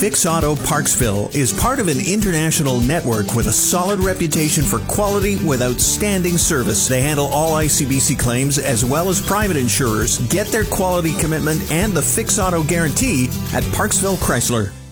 Fix Auto Parksville is part of an international network with a solid reputation for quality with outstanding service. They handle all ICBC claims as well as private insurers. Get their quality commitment and the Fix Auto guarantee at Parksville Chrysler.